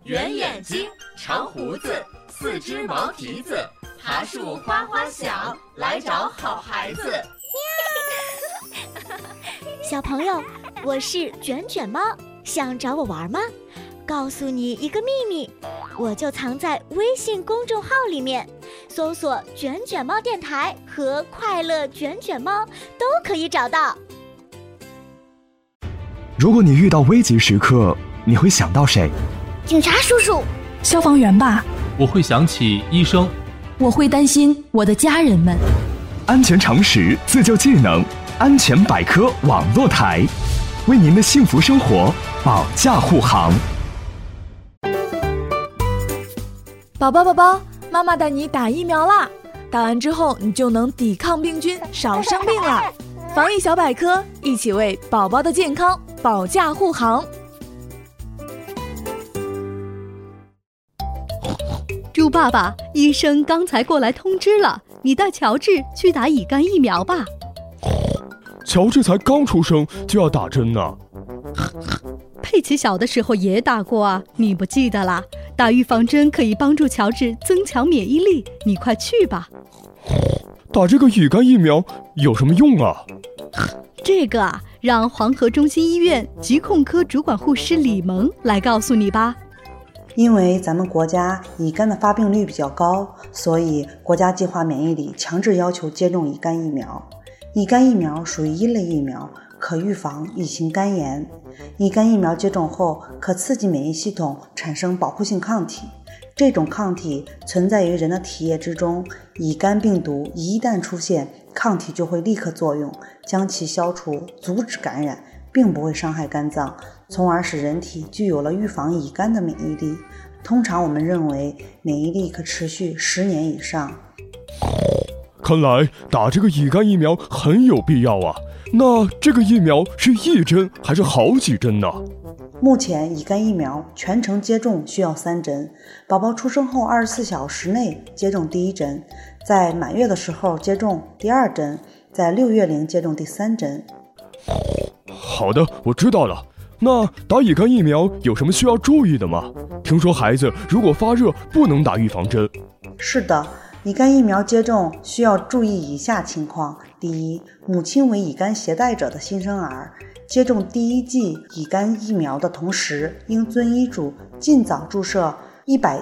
圆眼睛，长胡子，四只毛蹄子，爬树花花响，来找好孩子。 小朋友，我是卷卷猫，想找我玩吗？告诉你一个秘密，我就藏在微信公众号里面，搜索卷卷猫电台和快乐卷卷猫都可以找到。 如果你遇到危急时刻，你会想到谁？ 警察叔叔， 消防员吧。 我会想起医生。 我会担心我的家人们。 安全常识，自救技能，安全百科网络台，为您的幸福生活保驾护航。 宝宝，妈妈带你打疫苗啦！打完之后，你就能抵抗病菌，少生病了。防疫小百科，一起为宝宝的健康保驾护航。 猪爸爸，医生刚才过来通知了，你带乔治去打乙肝疫苗吧。 乔治才刚出生就要打针呢。 佩奇小的时候也打过啊，你不记得啦？打预防针可以帮助乔治增强免疫力，你快去吧。 打这个乙肝疫苗有什么用啊？ 这个啊，让黄河中心医院疾控科主管护士李萌来告诉你吧。 因为咱们国家乙肝的发病率比较高，所以国家计划免疫里强制要求接种乙肝疫苗。乙肝疫苗属于一类疫苗，可预防乙型肝炎。乙肝疫苗接种后，可刺激免疫系统产生保护性抗体。这种抗体存在于人的体液之中，乙肝病毒一旦出现，抗体就会立刻作用，将其消除，阻止感染，并不会伤害肝脏，从而使人体具有了预防乙肝的免疫力。通常我们认为免疫力可持续10年以上。 看来打这个乙肝疫苗很有必要啊。那这个疫苗是一针还是好几针呢？ 目前乙肝疫苗全程接种需要3针，宝宝出生后24小时内接种第1针，在满月的时候接种第2针，在6月龄接种第3针。 好的，我知道了。那打乙肝疫苗有什么需要注意的吗？听说孩子如果发热不能打预防针。 是的，乙肝疫苗接种需要注意以下情况。第一，母亲为乙肝携带者的新生儿，接种第1剂乙肝疫苗的同时，应遵医嘱尽早注射100